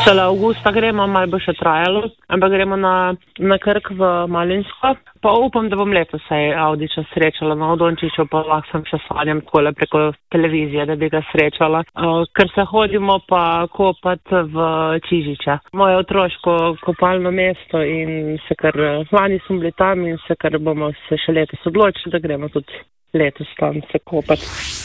Šele avgusta gremo, malo bo še trajalo, ampak gremo na Krk v Malinsko. Pa upam, da bom letos Avdića srečala, no, v Dončiću pa lahko sem še sanjam takole preko televizije, da bi ga srečala. Ker se hodimo pa kopat v Čižića, moje otroško kopalno mesto in se kar, lani smo bili tam in se kar bomo se še letos odločili, da gremo tudi letos tam se kopat.